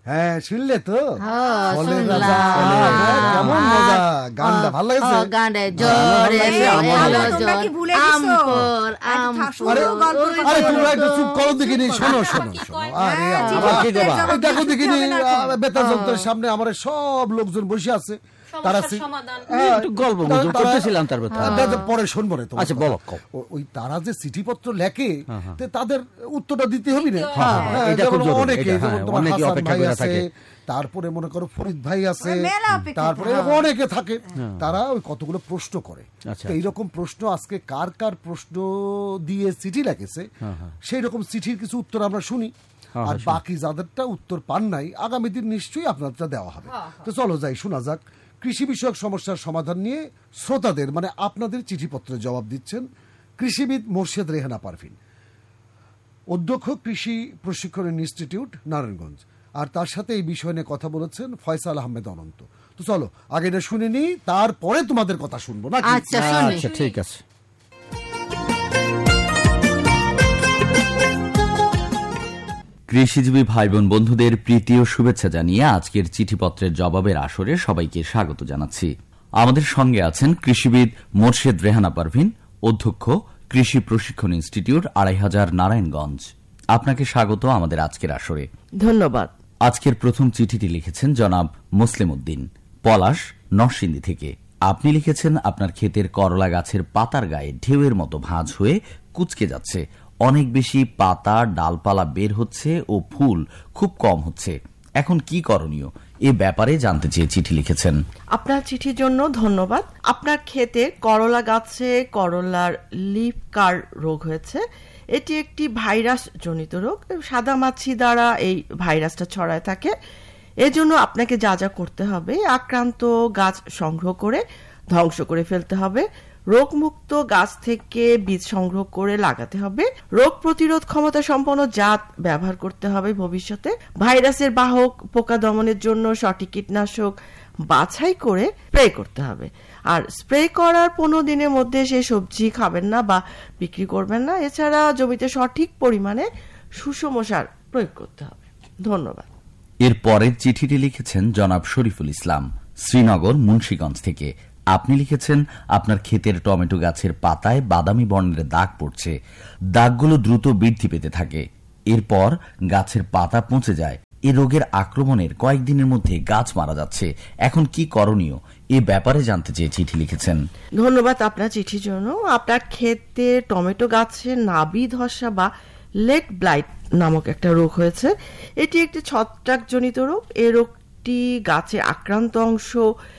হ্যাঁ শুনলে তো হ্যাঁ, ফলের শুনলাম। রাজা। কেমন মজা, গানটা ভালো লাগছে? গানে জোরে তোমরা কি ভুলে গেছো? আরে আরে তোমরা একটু চুপ করো দেখিনি, শোনো শোনো শোনো। আরে আবার কি কবা? এই দেখো দেখিনি, বেতার যন্ত্রের সামনে আমার সব লোকজন বসে আছে, তারা একটু গল্প গুজব করতেছিলাম, তার পরে শুনবো রে তোমার আচ্ছা, কথা। বলো। ওই তারা যে চিঠিপত্র লেখে, তে তাদের উত্তরটা দিতে হবে না? হ্যাঁ, এটা খুব যেমন জরুরি, অনেকে, এটা, যেমন হ্যাঁ, তোমার অনেকে হাসান অপেক্ষা ভাই করে আছে, থাকে। তারপরে মনে করো ফরিদ ভাই আছে, মেলা অপেক্ষা তারপরে অনেকে থাকে, তারা ওই কতগুলো প্রশ্ন করে। আচ্ছা, তো এইরকম প্রশ্ন আজকে কার কার প্রশ্ন দিয়ে চিঠি লেগেছে, সেই রকম চিঠির কিছু উত্তর আমরা শুনি, আর বাকি যাদেরটা উত্তর পান নাই আগামী দিন নিশ্চয়ই আপনারটা দেওয়া হবে। তো চলো যাই, শোনা যাক। কৃষি বিষয়ক সমস্যার সমাধান নিয়ে শ্রোতাদের মানে আপনাদের চিঠিপত্রের জবাব দিচ্ছেন কৃষিবিদ মোর্শেদ রেহানা পারভিন, অধ্যক্ষ কৃষি প্রশিক্ষণ ইনস্টিটিউট নারায়ণগঞ্জ, আর তার সাথে এই বিষয় নিয়ে কথা বলেছেন ফয়সাল আহমেদ অনন্ত। তো চলো আগে এটা শুনে নিই, তারপরে তোমাদের কথা শুনবো না? আচ্ছা, শুনি। আচ্ছা, ঠিক আছে। কৃষিজীবী ভাই বোন বন্ধুদের প্রীতি ও শুভেচ্ছা জানিয়ে আজকের চিঠিপত্রের জবাবের আসরে সবাইকে স্বাগত জানাচ্ছি। আমাদের সঙ্গে আছেন কৃষিবিদ মোর্শেদ রেহানা পারভিন, অধ্যক্ষ কৃষি প্রশিক্ষণ ইনস্টিটিউট ২৫০০ নারায়ণগঞ্জ। আপনাকে স্বাগত আমাদের আজকের আসরে। ধন্যবাদ। আজকের প্রথম চিঠিটি লিখেছেন জনাব মুসলিম উদ্দিন, পলাশ, নরসিংদী থেকে। আপনি লিখেছেন আপনার ক্ষেতের করলা গাছের পাতার গায়ে ঢেউয়ের মতো ভাঁজ হয়ে কুঁচকে যাচ্ছে, অনেক বেশি পাতা ডালপালা বের হচ্ছে ও ফুল খুব কম হচ্ছে, এখন কি করণীয় এ ব্যাপারে জানতে চেয়ে চিঠি লিখেছেন। আপনার চিঠির জন্য ধন্যবাদ। আপনার ক্ষেতে করলা গাছে করলার লিফ কার রোগ হয়েছে। এটি একটি ভাইরাস জনিত রোগ, সাদা মাছি দ্বারা এই ভাইরাসটা ছড়ায় থাকে। এজন্য আপনাকে যা যা করতে হবে, আক্রান্ত গাছ সংগ্রহ করে ধ্বংস করে ফেলতে হবে, রোগমুক্ত গাছ থেকে বীজ সংগ্রহ করে লাগাতে হবে, রোগ প্রতিরোধ ক্ষমতা সম্পন্ন জাত ব্যবহার করতে হবে ভবিষ্যতে, ভাইরাসের বাহক পোকা দমনের জন্য সঠিক কীটনাশক বাছাই করে স্প্রে করতে হবে। আর স্প্রে করার 15 দিনের মধ্যে সেই সবজি খাবেন না বা বিক্রি করবেন না। এছাড়া জমিতে সঠিক পরিমাণে সুষম সার প্রয়োগ করতে হবে। ধন্যবাদ। এর পরের চিঠিটি লিখেছেন জনাব শরীফুল ইসলাম, শ্রীনগর, মুন্সিগঞ্জ থেকে। আপনি লিখেছেন আপনার ক্ষেতের টমেটো গাছের পাতায় বাদামি বর্ণের দাগ পড়ছে, দাগগুলো দ্রুত বৃদ্ধি পেতে থাকে, এরপর গাছের পাতা পচে যায়। এ রোগের আক্রমণের কয়েকদিনের মধ্যে গাছ মারা যাচ্ছে, এখন কি করণীয় এ ব্যাপারে জানতে চেয়ে চিঠি লিখেছেন। ধন্যবাদ আপনার চিঠির জন্য। আপনার ক্ষেতে টমেটো গাছে নাবি ধসা বা লেগ ব্লাইট নামক একটা রোগ হয়েছে। এটি একটি ছত্রাকজনিত রোগ। এই রোগটি গাছের আক্রান্ত অংশ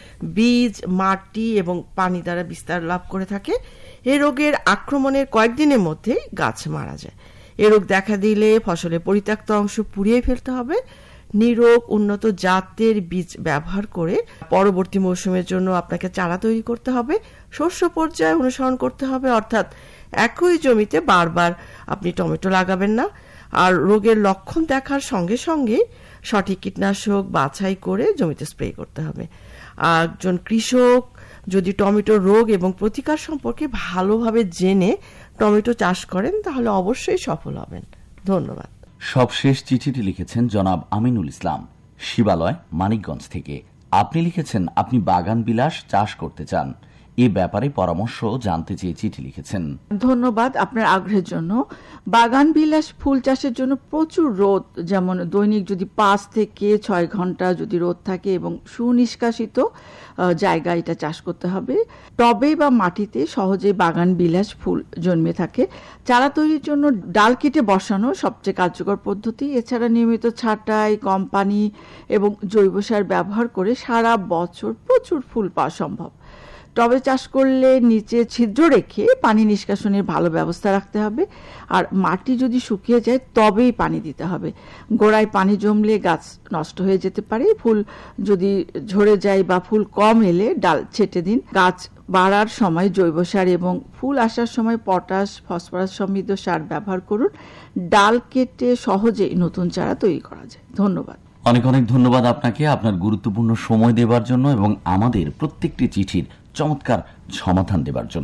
বীজ, মাটি এবং পানি দ্বারা বিস্তার লাভ করে থাকে। এই রোগের আক্রমণের কয়েকদিনের মধ্যেই গাছ মারা যায়। এই রোগ দেখা দিলে ফসলের পরিত্যক্ত অংশ পুড়িয়ে ফেলতে হবে। নিরোগ উন্নত জাতের বীজ ব্যবহার করে পরবর্তী মৌসুমের জন্য আপনাকে চারা তৈরি করতে হবে। শস্য পর্যায়ে অনুসরণ করতে হবে, অর্থাৎ একই জমিতে বারবার আপনি টমেটো লাগাবেন না। আর রোগের লক্ষণ দেখার সঙ্গে সঙ্গে সঠিক কীটনাশক বাছাই করে জমিতে স্প্রে করতে হবে। একজন কৃষক যদি টমেটো রোগ এবং প্রতিকার সম্পর্কে ভালোভাবে জেনে টমেটো চাষ করেন তাহলে অবশ্যই সফল হবেন। ধন্যবাদ। সবশেষ চিঠিটি লিখেছেন জনাব আমিনুল ইসলাম, শিবালয়, মানিকগঞ্জ থেকে। আপনি লিখেছেন আপনি বাগান বিলাস চাষ করতে চান, এ ব্যাপারে পরামর্শ জানতে চেয়ে চিঠি লিখেছেন। ধন্যবাদ আপনার আগ্রহের জন্য। বাগান বিলাস ফুল চাষের জন্য প্রচুর রোদ, যেমন দৈনিক যদি 5 থেকে 6 ঘন্টা যদি রোদ থাকে এবং সুনিষ্কাশিত জায়গায় এটা চাষ করতে হবে। টবে বা মাটিতে সহজে বাগান বিলাস ফুল জন্মে থাকে। চারা তৈরির জন্য ডাল কেটে বসানো সবচেয়ে কার্যকর পদ্ধতি। এছাড়া নিয়মিত ছাঁটাই, কম পানি এবং জৈব সার ব্যবহার করে সারা বছর প্রচুর ফুল পাওয়া সম্ভব। টবে চাষ করলে নিচে ছিদ্র রেখে পানি নিষ্কাশনের ভালো ব্যবস্থা রাখতে হবে। আর মাটি যদি শুকিয়ে যায় তবেই পানি দিতে হবে। গোড়ায় পানি জমলে গাছ নষ্ট হয়ে যেতে পারে। ফুল যদি ঝরে যায় বা ফুল কম এলে ডাল ছেঁটে দিন। গাছ বাড়ার সময় জৈব সার এবং ফুল আসার সময় পটাশ, ফসফরাস সমৃদ্ধ সার ব্যবহার করুন। ডাল কেটে সহজেই নতুন চারা তৈরি করা যায়। ধন্যবাদ। অনেক অনেক ধন্যবাদ আপনাকে আপনার গুরুত্বপূর্ণ সময় দেবার জন্য এবং আমাদের প্রত্যেকটি চিঠির চমৎকার সমাধান দেবার জন্য।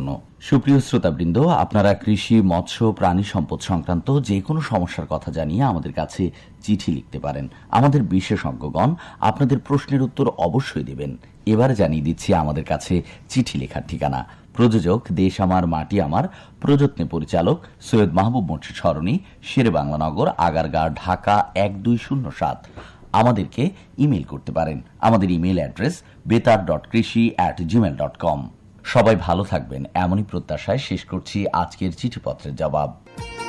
সুপ্রিয় শ্রোতাবৃন্দ, আপনারা কৃষি, মৎস্য, প্রাণী সম্পদ সংক্রান্ত যে কোনো সমস্যার কথা জানিয়ে আমাদের কাছে চিঠি লিখতে পারেন। আমাদের বিশেষজ্ঞগণ আপনাদের প্রশ্নের উত্তর অবশ্যই দেবেন। এবারে জানিয়ে দিচ্ছি আমাদের কাছে চিঠি লেখার ঠিকানা। প্রযোজক দেশ আমার মাটি আমার, প্রযত্নে পরিচালক সৈয়দ মাহবুব মুর্শিদ সরণি, শেরেবাংলা নগর, আগারগাঁও, ঢাকা ১২০৭। আমাদেরকে ইমেল করতে পারেন। আমাদের ইমেল অ্যাড্রেস betar.krishi@gmail.com। সবাই ভালো থাকবেন এমনই প্রত্যাশায় শেষ করছি আজকের চিঠিপত্রের জবাব।